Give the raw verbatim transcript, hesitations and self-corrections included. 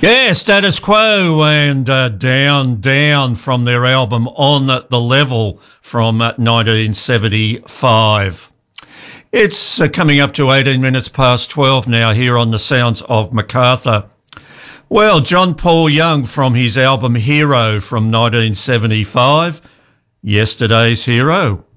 Yeah, Status Quo and uh, Down, Down from their album On the Level from uh, nineteen seventy-five. It's uh, coming up to eighteen minutes past twelve now here on the Sounds of MacArthur. Well, John Paul Young from his album Hero from nineteen seventy-five, Yesterday's Hero.